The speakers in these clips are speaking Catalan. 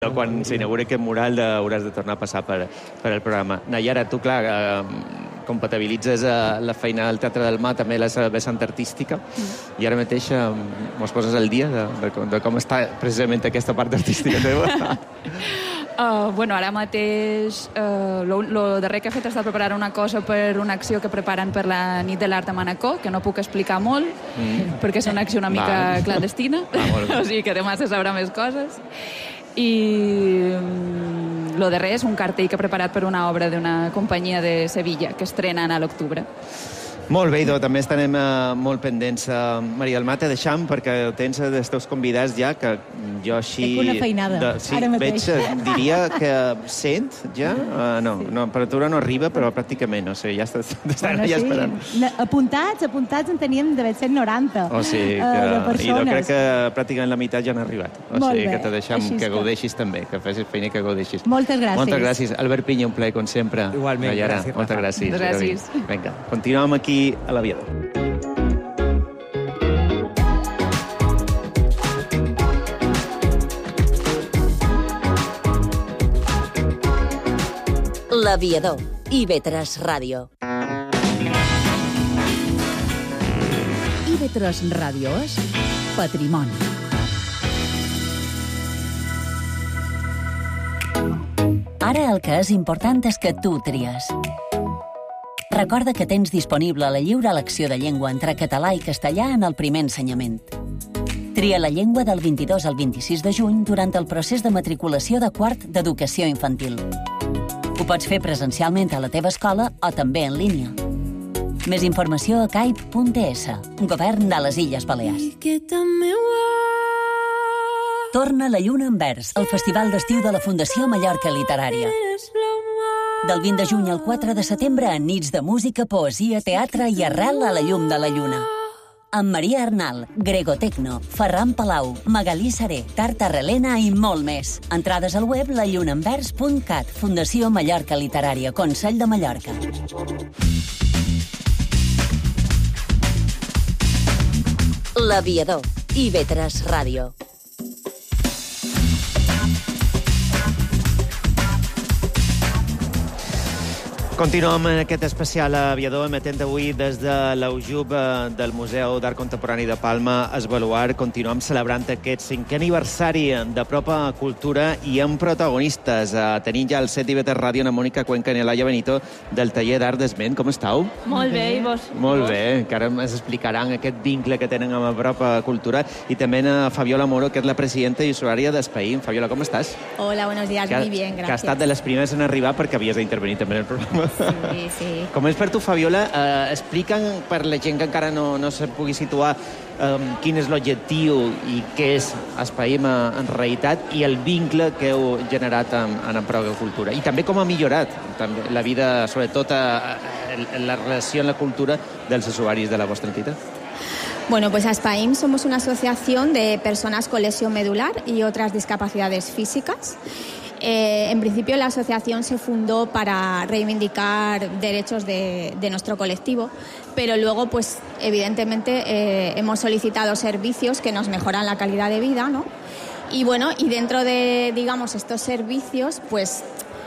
Quan s'inauguri aquest mural hauràs de tornar a passar per el programa. Nayara, tu, clar, compatibilitzes la feina del Teatre del Mar, també la seva vessant artística, i ara mateix mos poses al dia de com està precisament aquesta part artística teva. Bueno, ara mateix lo darrer que he fet ha estat preparar una cosa per una acció que preparen per la nit de l'art a Manacor, que no puc explicar molt, perquè és una acció una mica clandestina, o sigui que demà se sabrà més coses. I lo darrer és un cartell que he preparat per una obra d'una companyia de Sevilla que estrenen a l'octubre. Molt bé, Idò, també estarem molt pendents. Maria del Mar, te deixam perquè tens dels teus convidats ja, que jo així... Tinc una feinada, ara mateix. Diria que 100 ja? No, la temperatura no arriba, però pràcticament, no sé, ja estan ja esperant. Apuntats en teníem d'haver 190 de persones. I jo crec que pràcticament la meitat ja han arribat. O sigui que te deixam que gaudeixis també, que facis feina i que gaudeixis. Moltes gràcies. Moltes gràcies. Albert Pinya, un plaer, com sempre. Igualment, gràcies. Moltes gràcies. Gràcies. Vinga, continuem aquí a l'Aviador. L'Aviador, IB3 Ràdio. IB3 Ràdio és patrimoni. Ara el que és important és que tu tries. Recorda que tens disponible la lliure elecció de llengua entre català i castellà en el primer ensenyament. Tria la llengua del 22 al 26 de juny durant el procés de matriculació de quart d'educació infantil. Ho pots fer presencialment a la teva escola o també en línia. Més informació a caip.es, Govern de les Illes Balears. Torna la lluna en vers, el festival d'estiu de la Fundació Mallorca Literària. Del 20 de juny al 4 de setembre, en nits de música, poesia, teatre i arrel a la llum de la lluna. Amb Maria Arnal, Grego Tecno, Ferran Palau, Magalí Saré, Tarta Relena i molt més. Entrades al web lallunaenvers.cat, Fundació Mallorca Literària, Consell de Mallorca. L'Aviador, IB3 Ràdio. Continuem en aquest especial Aviador, emetent avui des de l'Aujub del Museu d'Art Contemporani de Palma, Esbaluar. Continuem celebrant aquest 5è aniversari de Propa Cultura i amb protagonistes. Tenim ja el set d'IB3 Ràdio, una Mònica Cuenca i l'Elaia Benito del taller d'Art d'Esment. Com estàu? Molt bé, i vos? Molt bé, encara ens explicaran aquest vincle que tenen amb Propa Cultura, i també a Fabiola Moro, que és la presidenta i usuària d'Espaïm. Fabiola, com estàs? Hola, buenos días, muy bien, gracias. Que ha estat de les primeres en arribar perquè havies d'intervenir també en el programa. Sí, sí. Com és per tu, Fabiola, explica'm per la gent que encara no se pugui situar quin és l'objectiu i què és Espaïm en realitat i el vincle que heu generat en Propa Cultura. I també com ha millorat també la vida, sobretot la relació amb la cultura dels usuaris de la vostra entitat. Bueno, pues Espaïm somos una asociación de personas con lesión medular y otras discapacidades físicas. En principio la asociación se fundó para reivindicar derechos de nuestro colectivo, pero luego pues evidentemente hemos solicitado servicios que nos mejoran la calidad de vida, ¿no? Y bueno, y dentro de, digamos, estos servicios, pues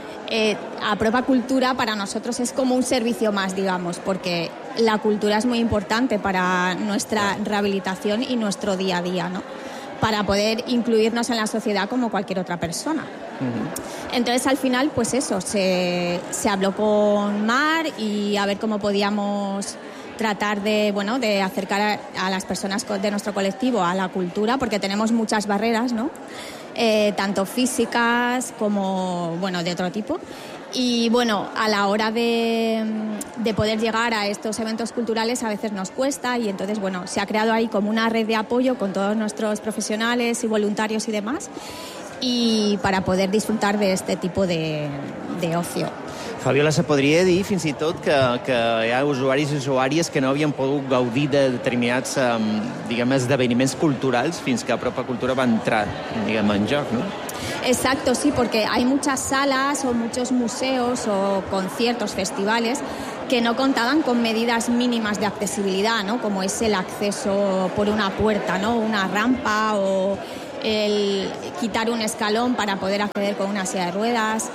a Propa Cultura para nosotros es como un servicio más, digamos, porque la cultura es muy importante para nuestra rehabilitación y nuestro día a día, ¿no? Para poder incluirnos en la sociedad como cualquier otra persona. Entonces, al final, pues eso, se habló con Mar y a ver cómo podíamos tratar de acercar a las personas de nuestro colectivo a la cultura, porque tenemos muchas barreras, ¿no? Tanto físicas como, de otro tipo. Y bueno, a la hora de poder llegar a estos eventos culturales a veces nos cuesta, y entonces se ha creado ahí como una red de apoyo con todos nuestros profesionales y voluntarios y demás, y para poder disfrutar de este tipo de ocio. Fabiola, se podria dir fins i tot que hi ha usuaris i usuàries que no havien pogut gaudir de determinats esdeveniments culturals fins que Propa Cultura va entrar en joc, no? Exacto, sí, porque hay muchas salas o muchos museos o conciertos, festivales que no contaban con medidas mínimas de accesibilidad, ¿no? Como es el acceso por una puerta, ¿no? Una rampa o el quitar un escalón para poder acceder con una silla de ruedas,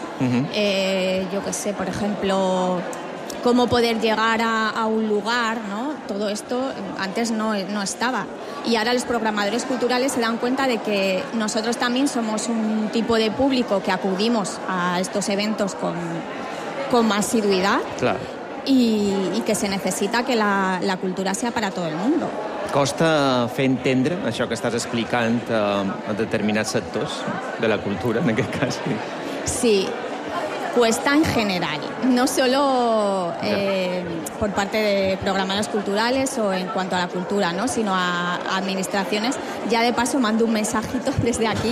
yo qué sé, por ejemplo, cómo poder llegar a un lugar, ¿no? Todo esto antes no estaba. Y ahora los programadores culturales se dan cuenta de que nosotros también somos un tipo de público que acudimos a estos eventos con más asiduidad. Claro. Y que se necesita que la cultura sea para todo el mundo. Costa fer entendre això que estàs explicant a determinats sectors de la cultura, en aquest cas. Sí, cuesta en general, no solo por parte de programadores culturales o en cuanto a la cultura, ¿no? Sino a administraciones. Ya de paso mando un mensajito desde aquí,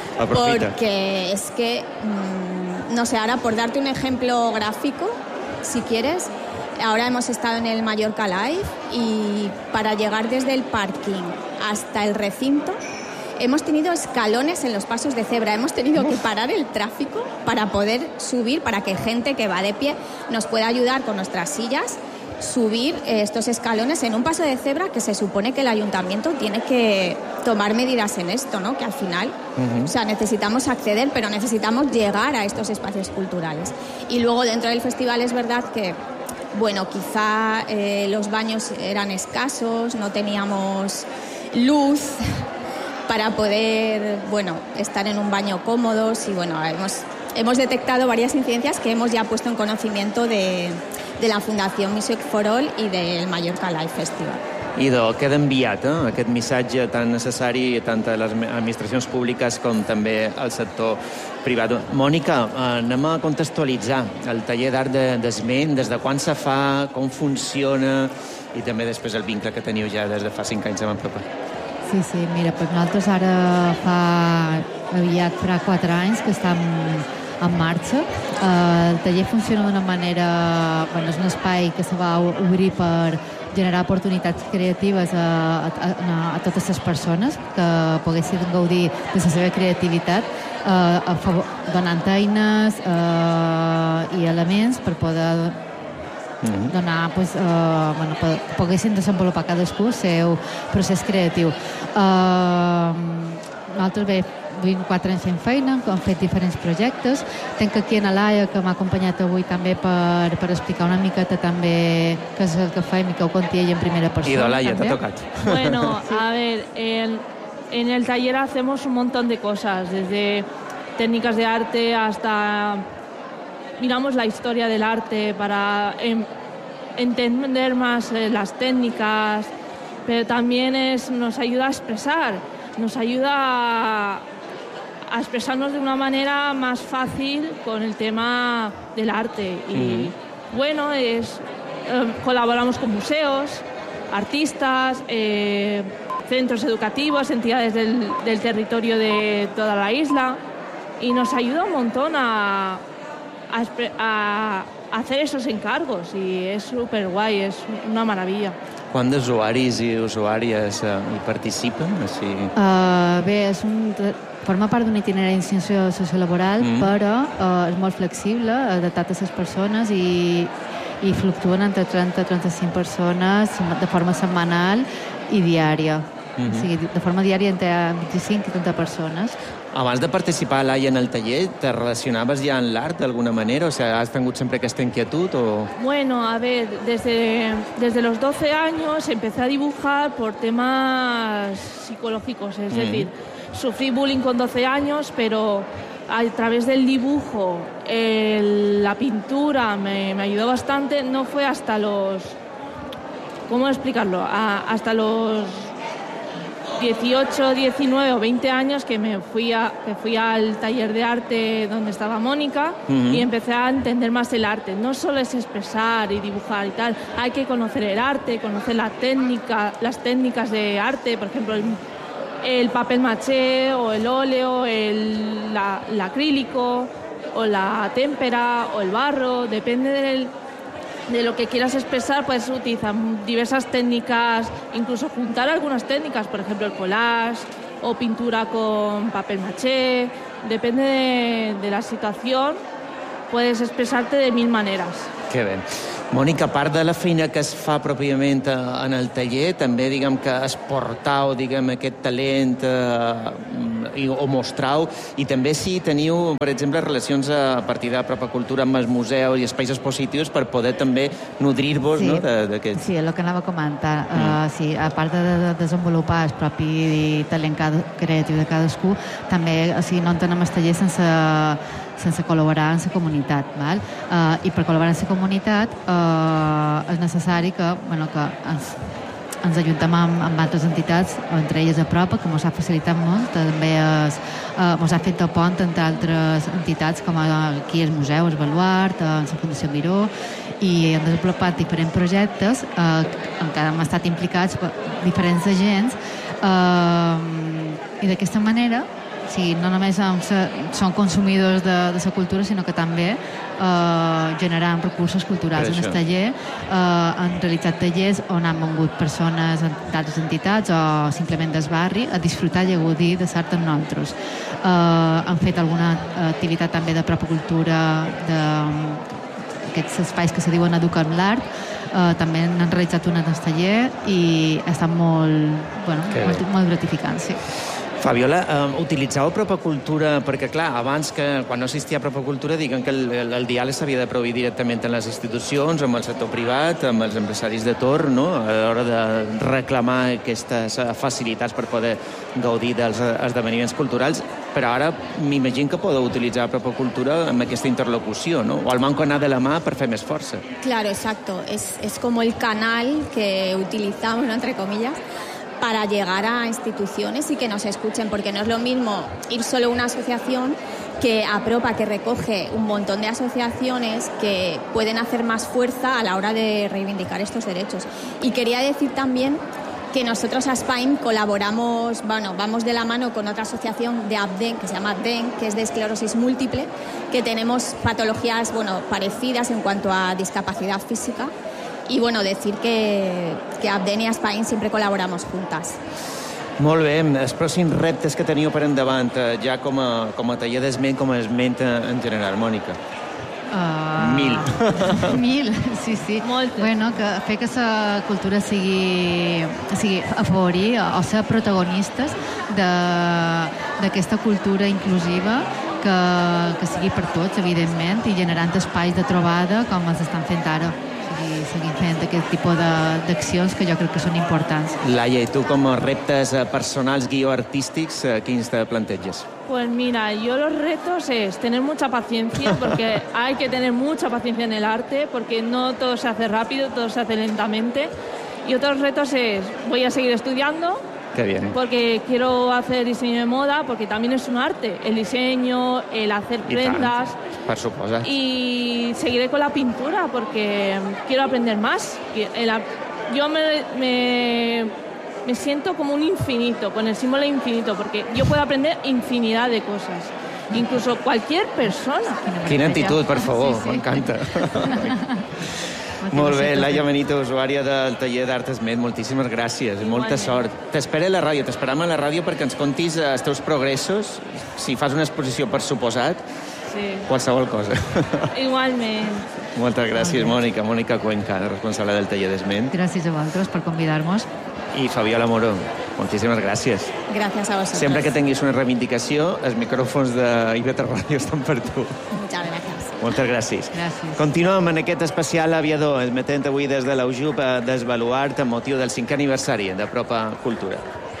porque es que, no sé, ahora por darte un ejemplo gráfico, si quieres, ahora hemos estado en el Mallorca Live y para llegar desde el parking hasta el recinto hemos tenido escalones en los pasos de cebra, hemos tenido que parar el tráfico para poder subir, para que gente que va de pie nos pueda ayudar con nuestras sillas, subir estos escalones en un paso de cebra que se supone que el ayuntamiento tiene que tomar medidas en esto, ¿no? Que al final, o sea, necesitamos acceder, pero necesitamos llegar a estos espacios culturales. Y luego dentro del festival es verdad que, bueno, quizá los baños eran escasos, no teníamos luz para poder, bueno, estar en un baño cómodos y, bueno, hemos detectado varias incidencias que hemos ya puesto en conocimiento de la Fundació Music for All i del Mallorca Live Festival. Idò, queda enviat aquest missatge tan necessari tant a les administracions públiques com també al sector privat. Mònica, anem a contextualitzar el taller d'art d'Esment, des de quan se fa, com funciona i també després el vincle que teniu ja des de fa 5 anys amb el proper. Sí, mira, pues nosaltres ara aviat farà 4 anys que estem en marxa. El taller funciona d'una manera... Bueno, és un espai que se va obrir per generar oportunitats creatives a totes les persones que poguessin gaudir de la seva creativitat, donant eines i elements per poder donar, que poguessin desenvolupar cadascú el seu procés creatiu. Nosaltres bé, 4 anys fent feina, hem fet diferents projectes. Tenc aquí en Alaia, que m'ha acompanyat avui també per explicar una miqueta també què és el que fem i que ho conti ella en primera persona. I d'Alaia, t'ha tocat. Bueno, a ver, en el taller hacemos un montón de cosas, desde técnicas de arte hasta miramos la historia del arte para entender más las técnicas, pero también nos ayuda a expresar, nos ayuda a expresarnos de una manera más fácil con el tema del arte. Y bueno, colaboramos con museos, artistas, centros educativos, entidades del territorio de toda la isla, y nos ayuda un montón a hacer esos encargos, y és superguai, és una meravella. Quants usuaris i usuàries hi participen? Bé, forma part d'un itinerari d'iniciació sociolaboral, però és molt flexible, adaptat a les persones i fluctuen entre 30 i 35 persones de forma setmanal i diària. O sigui, de forma diària entre 25 i 30 persones. Abans de participar, Laia, en el taller, ¿te relacionabas ya en l'art de alguna manera? O sea, ¿has tenido siempre esta inquietud? O... Bueno, a ver, desde los 12 años empecé a dibujar por temas psicológicos. Es decir, sufrí bullying con 12 años, pero a través del dibujo, la pintura me ayudó bastante. No fue hasta los... ¿Cómo explicarlo? Hasta los 18, 19 o 20 años que fui al taller de arte donde estaba Mónica y empecé a entender más el arte. No solo es expresar y dibujar y tal, hay que conocer el arte, conocer las técnicas de arte, por ejemplo el papel maché o el óleo, el acrílico o la témpera o el barro, depende de lo que quieras expresar. Puedes utilizar diversas técnicas, incluso juntar algunas técnicas, por ejemplo el collage o pintura con papel maché. Depende de la situación, puedes expresarte de 1000 maneras. Que bé. Mònica, a part de la feina que es fa pròpiament en el taller, també, diguem, que esportau, diguem, aquest talent o mostrau, i també si teniu, per exemple, relacions a partir de propacultura amb els museus i espais expositius per poder també nodrir-vos, no, d'aquest... Sí, el que anava a comentar. Sí, a part de desenvolupar el propi talent creatiu de cadascú, també no entenem el taller sense col·laborar amb la comunitat. Val? I per col·laborar amb la comunitat és necessari que ens ajuntem amb altres entitats, entre elles Apropa, que ens ha facilitat molt, també ens ha fet el pont entre altres entitats, com aquí el Museu, el Baluart, la Fundació Miró, i hem desenvolupat diferents projectes en què hem estat implicats diferents agents, i d'aquesta manera no només són consumidors de la cultura, sinó que també generant recursos culturals. En el taller han realitzat tallers on han vengut persones d'altres entitats o simplement del barri a disfrutar i a gaudir de l'art amb nosaltres. Han fet alguna activitat també de propacultura d'aquests espais que se diuen Educar amb l'Art. També han realitzat un taller i ha estat molt gratificant, sí. Fabiola, utilitzàveu propacultura perquè, clar, abans que, quan no existia propacultura, diguen que el diàleg s'havia de produir directament en les institucions, amb el sector privat, amb els empresaris de torn, no?, a l'hora de reclamar aquestes facilitats per poder gaudir dels esdeveniments culturals, però ara m'imagino que podeu utilitzar propacultura amb aquesta interlocució, no?, o al manco anar de la mà per fer més força. Claro, exacto. Es como el canal que utilizamos, ¿no?, entre comillas, para llegar a instituciones y que nos escuchen, porque no es lo mismo ir solo a una asociación que Apropa, que recoge un montón de asociaciones que pueden hacer más fuerza a la hora de reivindicar estos derechos. Y quería decir también que nosotros a Spain colaboramos, vamos de la mano con otra asociación de ABDEN, que se llama ABDEN, que es de esclerosis múltiple, que tenemos patologías, parecidas en cuanto a discapacidad física. Y decir que ABDEN i Spain sempre col·laboramos juntas. Molt bé. Els pròxims reptes que teniu per endavant, ja com a taller d'esment, com a esment en general, Mònica? 1000, sí. Moltes. Que fer que la cultura sigui afavorir o ser protagonistes d'aquesta cultura inclusiva que sigui per tots, evidentment, i generant espais de trobada com els estan fent ara. Seguim fent aquest tipus d'accions que jo crec que són importants. Laia, i tu com a reptes personals, artístics, quins te planteges? Pues mira, yo los retos es tener mucha paciencia, porque hay que tener mucha paciencia en el arte, porque no todo se hace rápido, todo se hace lentamente. Y otros retos es, voy a seguir estudiando, Qué bien. Porque quiero hacer diseño de moda, porque también es un arte, el diseño, el hacer prendas. Per suposar. Y seguiré con la pintura, porque quiero aprender más. Yo me siento como un infinito, con el símbolo infinito, porque yo puedo aprender infinidad de cosas. Incluso cualquier persona. Quina actitud, per favor, sí. m'encanta. Molt bé, Laia Benito, usuària del taller d'Art Esment, moltíssimes gràcies i molta sort. T'espera a la ràdio, t'esperam a la ràdio perquè ens contis els teus progressos, si fas una exposició per suposat, qualsevol cosa. Igualment. Moltes gràcies, Mònica. Mònica Cuenca, responsable del taller d'Esment. Gràcies a vosaltres per convidar-nos. I Fabiola Moró, moltíssimes gràcies. Gràcies a vosaltres. Sempre que tinguis una reivindicació, els micròfons d'IV3 Ràdio estan per tu. Muchas gracias. Moltes gràcies. Gràcies. Continuem en aquest especial aviador, emetent avui des de l'Aujup del Baluart amb motiu del 5è aniversari d'Apropa Cultura.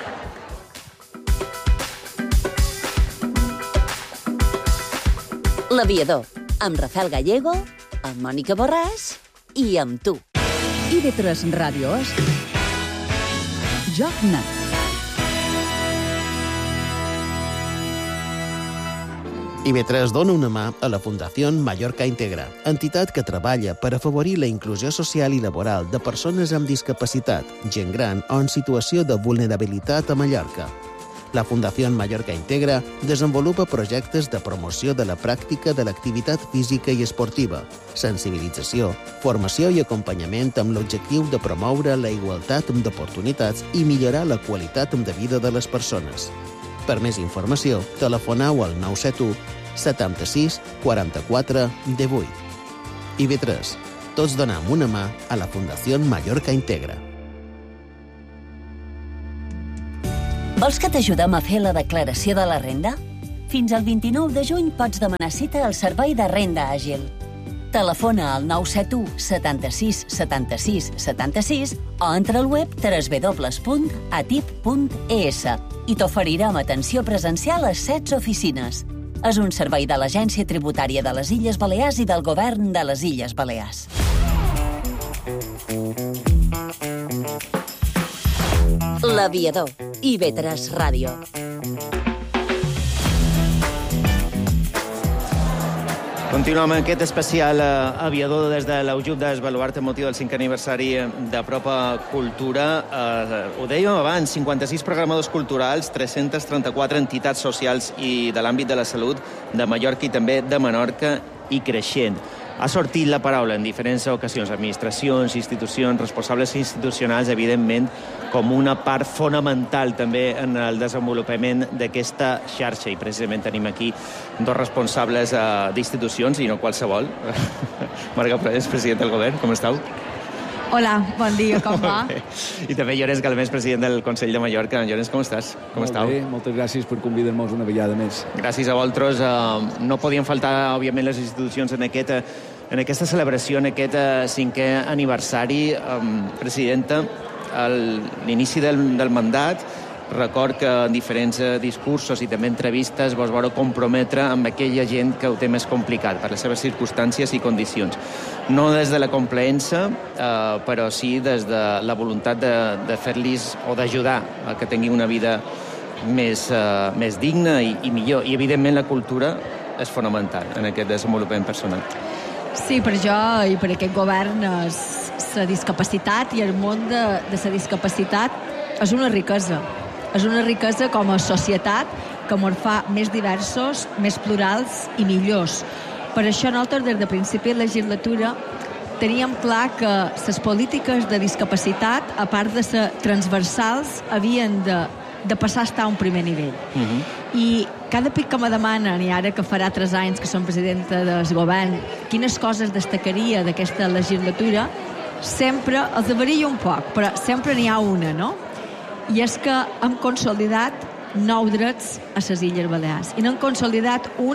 L'Aviador, amb Rafael Gallego, amb Mònica Borràs i amb tu. IB3 Ràdio és Joc Net. IB3 dona una mà a la Fundació Mallorca Integra, entitat que treballa per afavorir la inclusió social i laboral de persones amb discapacitat, gent gran o en situació de vulnerabilitat a Mallorca. La Fundació Mallorca Integra desenvolupa projectes de promoció de la pràctica de l'activitat física i esportiva, sensibilització, formació i acompanyament amb l'objectiu de promoure la igualtat d'oportunitats i millorar la qualitat de vida de les persones. Per més informació, telefoneu al 971 76 44 18. IB3. Tots donem una mà a la Fundació Mallorca Integra. Vols que t'ajudem a fer la declaració de la renda? Fins al 29 de juny pots demanar cita al Servei de Renda Àgil. Telefona al 971 76 76 76 o entra al web www.atip.es i t'oferirem atenció presencial a 16 oficines. És un servei de l'Agència Tributària de les Illes Balears i del Govern de les Illes Balears. L'Aviador, IB3 Ràdio. Continuem amb aquest especial aviador des de l'Aujub d'Esbaluart amb motiu del 5è aniversari de Propa Cultura. Ho dèiem abans, 56 programadors culturals, 334 entitats socials i de l'àmbit de la salut de Mallorca i també de Menorca i creixent. Ha sortit la paraula en diferents ocasions, administracions, institucions, responsables institucionals, evidentment, com una part fonamental també en el desenvolupament d'aquesta xarxa. I precisament tenim aquí dos responsables d'institucions, i no qualsevol. Marga Prades, president del govern, com esteu? Hola, bon dia, com va? I també Llorenç Galmés, president del Consell de Mallorca. Llorenç, com estàs? Com esteu? Molt bé, moltes gràcies per convidar-nos una vegada més. Gràcies a vosaltres. No podien faltar, òbviament, les institucions en aquesta celebració, en aquest 5è aniversari. Presidenta, a l'inici del mandat, record que en diferents discursos i també entrevistes vos vau comprometre amb aquella gent que ho té més complicat per les seves circumstàncies i condicions. No des de la complaença, però sí des de la voluntat de fer-los o d'ajudar a que tinguin una vida més digna i millor. I, evidentment, la cultura és fonamental en aquest desenvolupament personal. Sí, per jo i per aquest govern la discapacitat i el món de la discapacitat és una riquesa. És una riquesa com a societat que ens fa més diversos, més plurals i millors. Per això nosaltres, des de principi de legislatura, teníem clar que les polítiques de discapacitat, a part de ser transversals, havien de passar a estar a un primer nivell. I cada pic que me demanen, i ara que farà 3 anys que som presidenta del govern, quines coses destacaria d'aquesta legislatura, sempre els varia un poc, però sempre n'hi ha una, no? I és que hem consolidat 9 drets a les Illes Balears. I n'hem consolidat un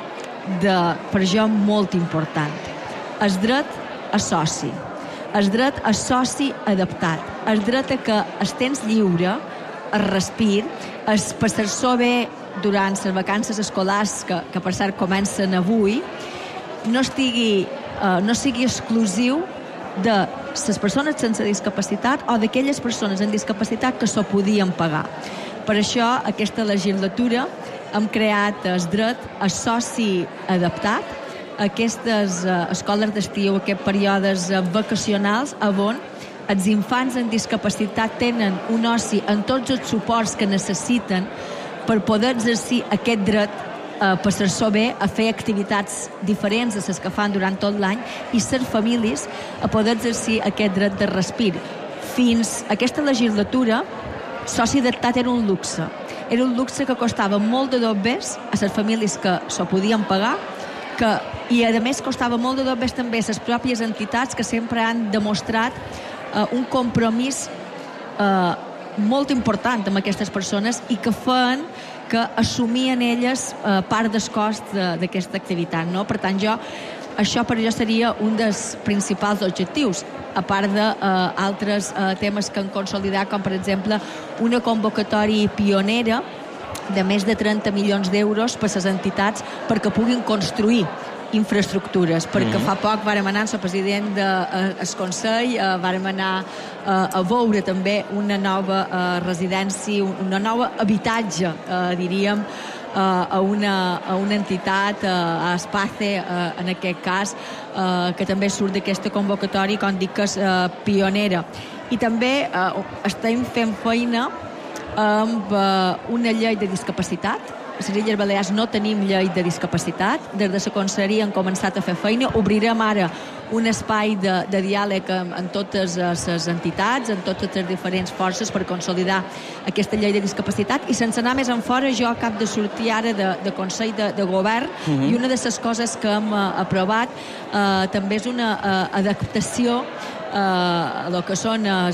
per jo molt important. El dret a soci. El dret a soci adaptat. El dret a que el temps lliure, el respir, el passar-s'ho bé durant les vacances escolars, que per cert comencen avui, no sigui exclusiu de les persones sense discapacitat o d'aquelles persones amb discapacitat que s'ho podien pagar. Per això, aquesta legislatura hem creat el dret a soci adaptat, aquestes escoles d'estiu, aquests períodes vacacionals, on els infants amb discapacitat tenen un oci amb tots els suports que necessiten per poder exercir aquest dret a passar-s'ho bé, a fer activitats diferents de les que fan durant tot l'any i ser famílies a poder exercir aquest dret de respir. Fins aquesta legislatura, soci adaptat era un luxe. Era un luxe que costava molt de dobbers a les famílies que s'ho podien pagar, i a més costava molt de dobbers també a les pròpies entitats que sempre han demostrat un compromís molt important amb aquestes persones i que feien que assumien elles part del cost d'aquesta activitat, no? Per tant, això per jo seria un dels principals objectius, a part d'altres temes que han consolidat, com per exemple una convocatòria pionera de més de 30 milions d'euros per a les entitats perquè puguin construir infraestructures, perquè fa poc vàrem anar amb el president del Consell, vàrem anar a veure també una nova residència, una nova habitatge, diríem, a una entitat, a Espace, en aquest cas, que també surt d'aquesta convocatòria, com dic, que és pionera. I també estem fent feina amb una llei de discapacitat les Illes Balears no tenim llei de discapacitat. Des de la conselleria hem començat a fer feina. Obrirem ara un espai de diàleg amb totes les entitats, amb totes les diferents forces per consolidar aquesta llei de discapacitat. I sense anar més enfora, jo acabo de sortir ara de Consell de Govern i una de les coses que hem aprovat també és una adaptació a el que són a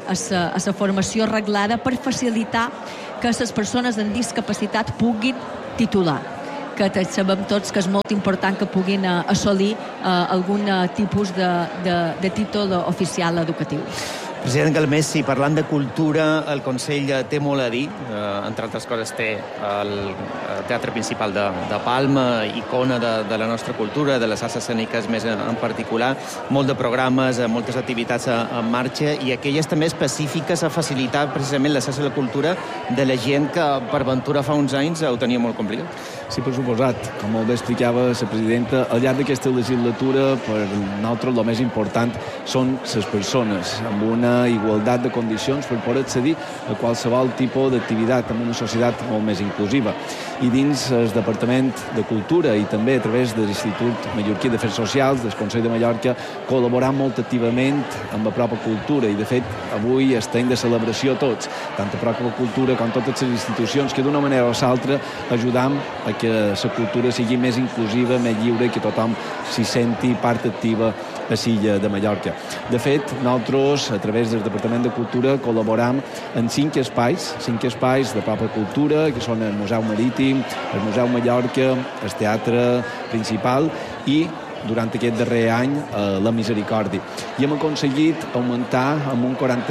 la formació reglada per facilitar que les persones amb discapacitat puguin titular, que sabem tots que és molt important que puguin assolir algun tipus de títol oficial educatiu. President Galmés, si parlant de cultura, el Consell té molt a dir. Entre altres coses, té el Teatre Principal de Palma, icona de la nostra cultura, de les arts escèniques més en particular, molt de programes, moltes activitats en marxa, i aquelles també específiques a facilitar precisament l'accés a la cultura de la gent que, per ventura, fa uns anys ho tenia molt complicat. Sí, per suposat. Com molt bé explicava la presidenta, al llarg d'aquesta legislatura, per nosaltres, el més important són les persones, amb una igualtat de condicions per poder accedir a qualsevol tipus d'activitat en una societat molt més inclusiva. I dins el Departament de Cultura i també a través de l'Institut Mallorquí d'Afers Socials, del Consell de Mallorca, col·laboram molt activament amb la pròpia cultura i, de fet, avui estem de celebració tots, tant la pròpia cultura com totes les institucions que d'una manera o l'altra ajudam a que la cultura sigui més inclusiva, més lliure i que tothom s'hi senti part activa a l'illa de Mallorca. De fet, nosaltres, a través del Departament de Cultura, col·laboram en 5 espais de pròpia cultura, que són el Museu Marítim, el Museu Mallorca, el Teatre Principal i durant aquest darrer any la Misericòrdia. I hem aconseguit augmentar amb un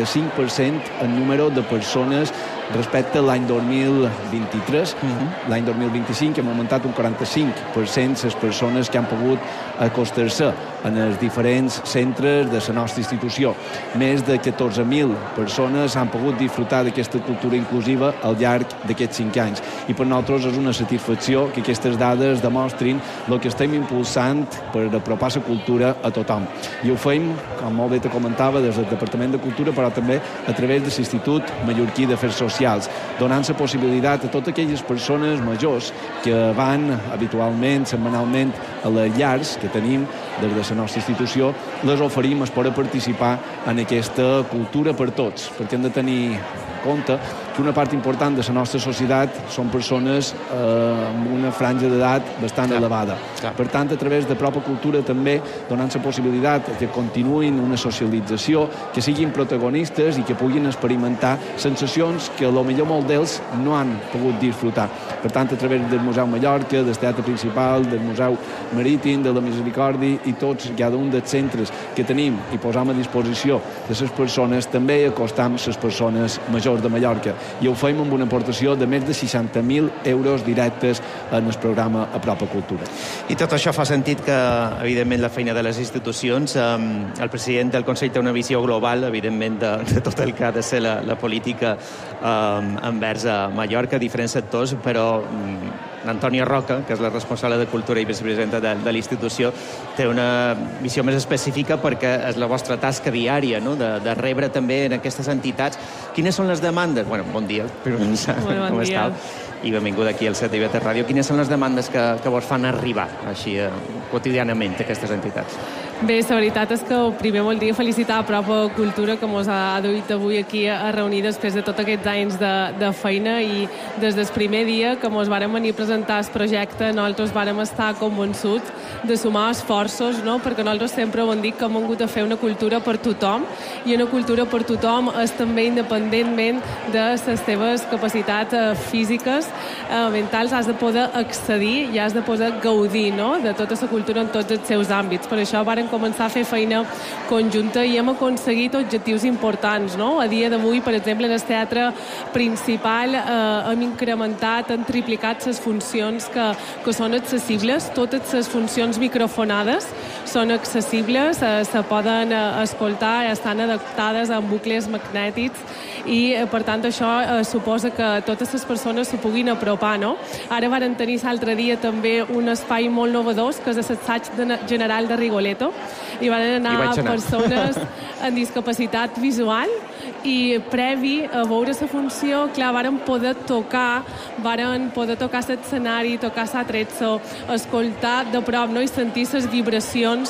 45% el número de persones respecte a l'any 2023. L'any 2025 hem augmentat un 45% les persones que han pogut acostar-se en els diferents centres de la nostra institució. Més de 14.000 persones han pogut disfrutar d'aquesta cultura inclusiva al llarg d'aquests 5 anys. I per nosaltres és una satisfacció que aquestes dades demostrin el que estem impulsant per apropar la cultura a tothom. I ho fem, com molt bé te comentava, des del Departament de Cultura, però també a través de l'Institut Mallorquí d'Afers Socials, donant la possibilitat a totes aquelles persones majors que van habitualment, setmanalment, a les llars que tenim des de la nostra institució, les oferim per poder participar en aquesta cultura per tots, perquè hem de tenir compte que una part important de la nostra societat són persones amb una franja d'edat bastant elevada. Per tant, a través de pròpia cultura també donant la possibilitat que continuïn una socialització, que siguin protagonistes i que puguin experimentar sensacions que potser molts d'ells no han pogut disfrutar. Per tant, a través del Museu Mallorca, del Teatre Principal, del Museu Marítim, de la Misericòrdia i tots, cada un dels centres que tenim i posam a disposició de les persones, també acostam les persones majors de Mallorca. I ho fem amb una aportació de més de 60.000 euros directes en el programa A Prop a Cultura. I tot això fa sentit que, evidentment, la feina de les institucions, el president del Consell té una visió global, evidentment, de tot el que ha de ser la política envers a Mallorca, diferents sectors, però l'Antònia Roca, que és la responsable de Cultura i vicepresidenta de l'institució, té una visió més específica perquè és la vostra tasca diària, no? De rebre també en aquestes entitats. Quines són les demandes? Bueno, bon dia, per començar. Com estàu? I benvinguda aquí al 7TV Ràdio. Quines són les demandes que vos fan arribar així quotidianament aquestes entitats? Bé, la veritat és que primer voldria felicitar a Prop a Cultura que ens ha duit avui aquí a reunir després de tots aquests anys de feina, i des del primer dia que ens vàrem venir a presentar el projecte nosaltres vàrem estar convençuts de sumar esforços, no? Perquè nosaltres sempre ho hem dit que hem vingut a fer una cultura per tothom, i una cultura per tothom és també independentment de les teves capacitats físiques, mentals. Has de poder accedir i has de poder gaudir, no? De tota la cultura en tots els seus àmbits. Per això vàrem començar a fer feina conjunta i hem aconseguit objectius importants, no? A dia d'avui, per exemple, en el Teatre Principal hem incrementat, hem triplicat les funcions que són accessibles. Totes les funcions microfonades són accessibles, se poden escoltar, estan adaptades amb bucles magnètics i, per tant, això suposa que totes les persones s'ho puguin apropar, no? Ara varen tenir l'altre dia també un espai molt novedós, que és l'assaig general de Rigoletto, i van anar persones amb discapacitat visual i previ a veure la funció, clar, varen poder tocar l'escenari, tocar l'Atrezzo, escoltar de prop, no?, i sentir les vibracions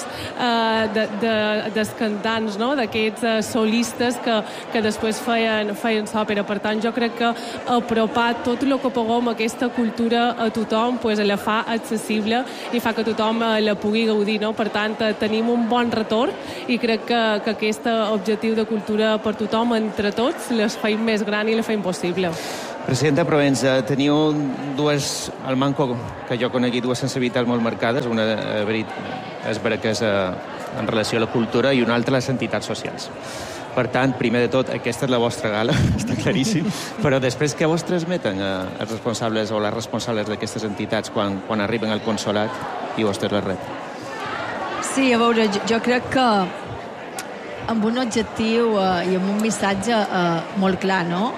dels cantants, no?, d'aquests solistes que després feien l'òpera. Per tant, jo crec que apropar tot el que puguem aquesta cultura a tothom la fa accessible i fa que tothom la pugui gaudir, no? Per tant, tenim un bon retorn i crec que aquest objectiu de cultura per tothom, entre tots, les feim més gran i la feim possible. Presidenta Provença, teniu dues, al Manco, que jo conegui, dues sensibilitats molt marcades. Una és vera que és en relació a la cultura i una altra les entitats socials. Per tant, primer de tot, aquesta és la vostra gala, està claríssim, però després què vos transmeten els responsables o les responsables d'aquestes entitats quan arriben al consolat i vostès les rep? Sí, a veure, jo crec que amb un objectiu i amb un missatge molt clar, no?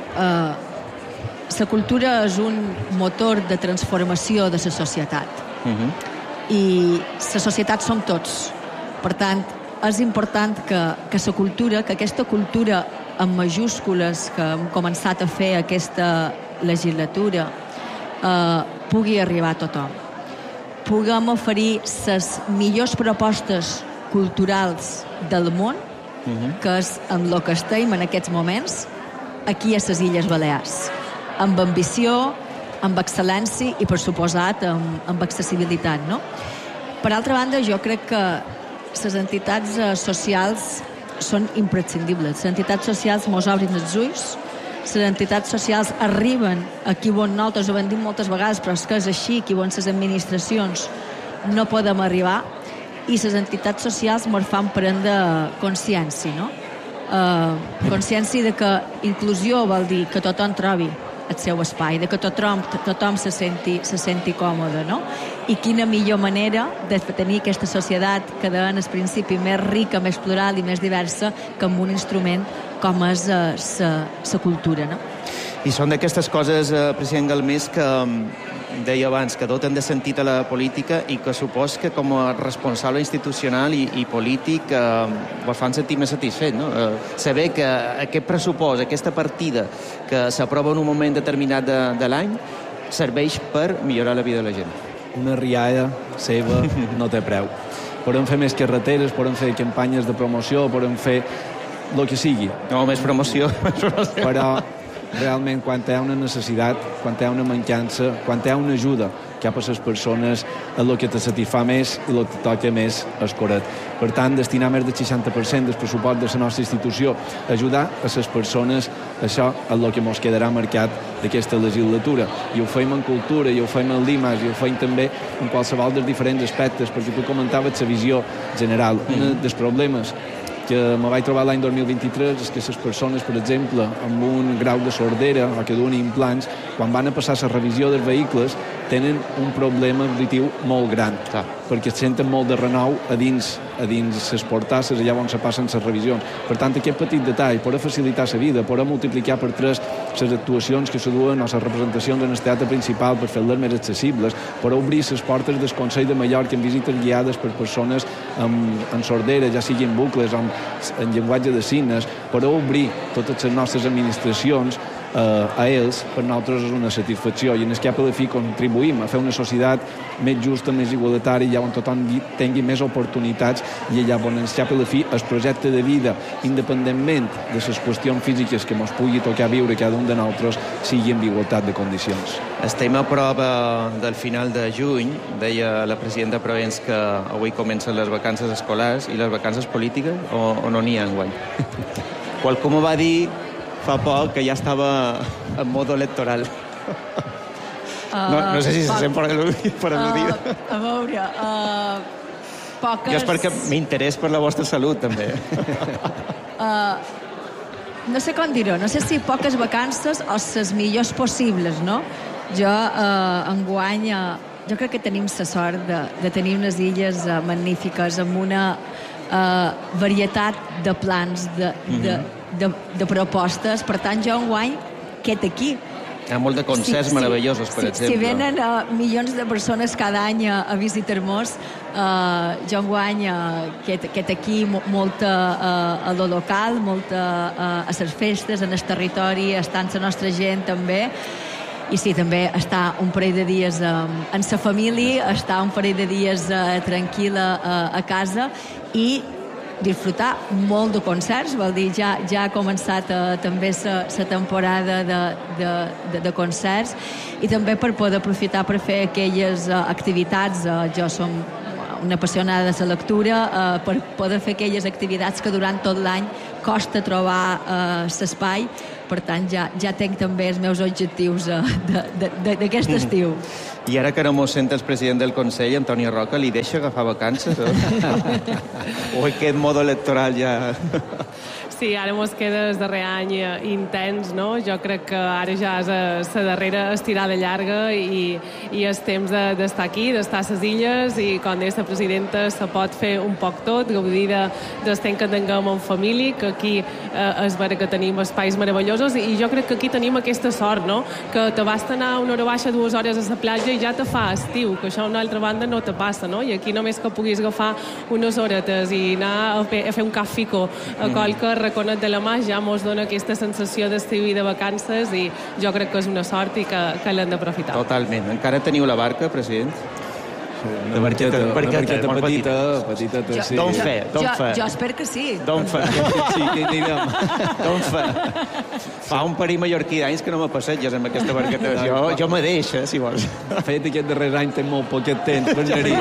La cultura és un motor de transformació de la societat. I la societat som tots. Per tant, és important que la cultura, que aquesta cultura en majúscules que hem començat a fer aquesta legislatura pugui arribar a tothom. Puguem oferir les millors propostes culturals del món, que és amb el que estem en aquests moments, aquí a les Illes Balears. Amb ambició, amb excel·lència i, per suposat, amb accessibilitat, no? Per altra banda, jo crec que les entitats socials són imprescindibles. Les entitats socials mos obrin els ulls, les entitats socials arriben aquí on nosaltres ho hem dit moltes vegades, però és que és així, aquí on les administracions no podem arribar, i les entitats socials mos fan prendre consciència, no? Consciència de que inclusió vol dir que tothom trobi el seu espai, de que tothom se senti còmode, no? I quina millor manera de tenir aquesta societat que deien al principi més rica, més plural i més diversa que amb un instrument com és la cultura, no? I són d'aquestes coses, president Galmés, que deia abans, que doten de sentit a la política i que supos que com a responsable institucional i polític vos fan sentir més satisfet, no? Saber que aquest pressupost, aquesta partida que s'aprova en un moment determinat de l'any serveix per millorar la vida de la gent. Una rialla seva no té preu. Podem fer més carreteres, podem fer campanyes de promoció, podem fer el que sigui. No, més promoció. Però realment quan hi ha una necessitat, quan hi ha una mancança, quan hi ha una ajuda cap a les persones, el que te satisfà més i el que toca més és correcte. Per tant, destinar més del 60% del pressupost de la nostra institució a ajudar a les persones, això és el que ens quedarà marcat d'aquesta legislatura. I ho fem en cultura, i ho fem en l'IMAS, i ho fem també en qualsevol dels diferents aspectes, perquè tu comentaves la visió general. Un dels problemes que me vaig trobar l'any 2023 és que les persones, per exemple, amb un grau de sordera o que duen implants, quan van a passar la revisió dels vehicles, tenen un problema auditiu molt gran, perquè es senten molt de renou a dins les portasses, allà on se passen les revisions. Per tant, aquest petit detall podrà facilitar la vida, podrà multiplicar per 3 les actuacions que se duen o les representacions en el teatre principal per fer-les més accessibles, podrà obrir les portes del Consell de Mallorca en visites guiades per persones amb sordera, ja sigui en bucles o en llenguatge de signes, podrà obrir totes les nostres administracions a ells. Per nosaltres és una satisfacció i en el cap a la fi contribuïm a fer una societat més justa, més igualitària, on tothom tingui més oportunitats i allà on en el cap a la fi el projecte de vida, independentment de les qüestions físiques que ens pugui tocar viure cada un de nosaltres, sigui en igualtat de condicions. Estem a prop del final de juny. Deia la presidenta Provenç que avui comencen les vacances escolars i les vacances polítiques, o no n'hi ha enguany? Qualcú m'ho va dir fa poc que ja estava en modo electoral. No sé si se sent per al·ludir. A veure, poques... Jo és perquè m'interès per la vostra salut, també. No sé com dir-ho, no sé si poques vacances o les millors possibles, no? Jo, enguany, jo crec que tenim la sort de tenir unes illes magnífiques amb una varietat de plans, de propostes. Per tant, jo enguany quedo aquí. Hi ha molt de concerts meravellosos, per exemple. Si venen milions de persones cada any a visitar-nos, jo enguany que aquí molta a lo local, molta a les festes, en el territori, estan la nostra gent també, i sí, també està un parell de dies en sa família, està un parell de dies tranquil·la a casa i disfrutar molt de concerts, vol dir, ja ha començat també la temporada de concerts, i també per poder aprofitar per fer aquelles activitats. Jo som una apassionada de la lectura, per poder fer aquelles activitats que durant tot l'any costa trobar l'espai. Per tant, ja tenc també els meus objectius d'aquest estiu. I ara que no mos sent el president del Consell, Antonio Roca, li deixa agafar vacances? O aquest modo electoral ja... Sí, ara mos queda el darrer any intens, no? Jo crec que ara ja és la darrera estirada llarga i és temps d'estar aquí, d'estar a les illes, i quan és la presidenta se pot fer un poc tot, gaudir del temps que tinguem en família, que aquí és vera que tenim espais meravellosos, i jo crec que aquí tenim aquesta sort, no? Que te vas anar una hora baixa 2 hores a la platja i ja te fa estiu, que això a una altra banda no te passa, no? I aquí només que puguis agafar unes horetes i anar a fer un cafico a qualque raconet de la mà ja mos dona aquesta sensació d'estiu i de vacances, i jo crec que és una sort i que l'hem d'aprofitar. Totalment. Encara teniu la barca, president? Una barqueta petita. D'on fer? Jo espero que sí. D'on fer? Sí, que hi anirem. D'on fer? Fa un parell mallorquí d'anys que no me passeges amb aquesta barqueta. Jo me deixo, si vols. Fet, aquest darrer any té molt poquet temps.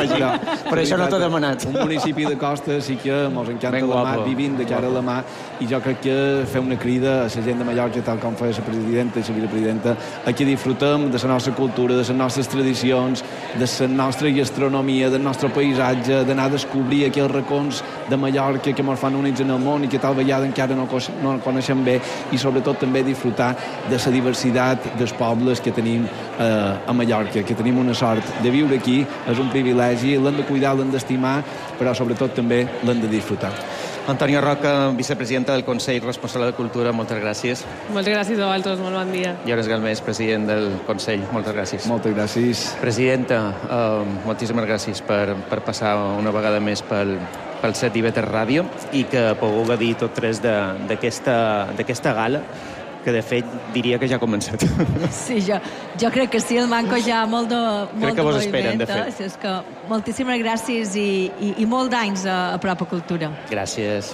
Per això no t'ho he demanat. Un municipi de costa sí que mos encanta la mar, vivint de cara a la mar, i jo crec que fer una crida a la gent de Mallorca, tal com feia la presidenta i la vicepresidenta, aquí disfrutem de la nostra cultura, de les nostres tradicions, de la nostra gastronomia, del nostre paisatge, d'anar a descobrir aquells racons de Mallorca que ens fan únics en el món i que tal vegada encara no coneixem bé, i sobretot també disfrutar de la diversitat dels pobles que tenim a Mallorca, que tenim una sort de viure aquí, és un privilegi, l'hem de cuidar, l'hem d'estimar, però sobretot també l'hem de disfrutar. Antonio Roca, vicepresidenta del Consell, responsable de Cultura, moltes gràcies. Moltes gràcies a vosaltres, molt bon dia. I Ores Galmés, president del Consell, moltes gràcies. Moltes gràcies. Presidenta, moltíssimes gràcies per passar una vegada més pel set d'IV3 Ràdio, i que pugueu gaudir tot tres d'aquesta gala, que de fet diria que ja ha començat. Sí, jo crec que sí, el manco ja molt de moviment. Crec que vos esperen, de fet. Sí, és que moltíssimes gràcies i molt d'anys a Propa Cultura. Gràcies.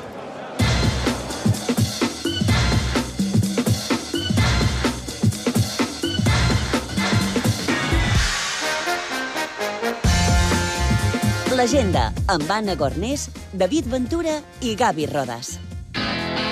L'Agenda, amb Anna Gornés, David Ventura i Gavi Rodas.